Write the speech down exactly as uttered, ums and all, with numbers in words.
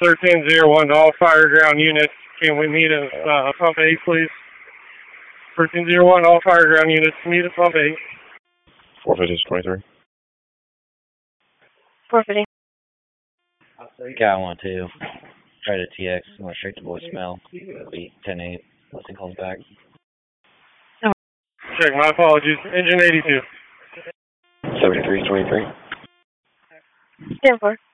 thirteen zero one to all fire ground units. Can we meet at uh, pump A, please? thirteen zero one, all fire ground units, meet at pump A. four fifty is twenty-three. four fifty. Guy one two. Try to T X, went straight to voicemail. Beat ten eight. Listen calls back. Check, my apologies. Engine eighty-two. seventy-three twenty-three. ten four.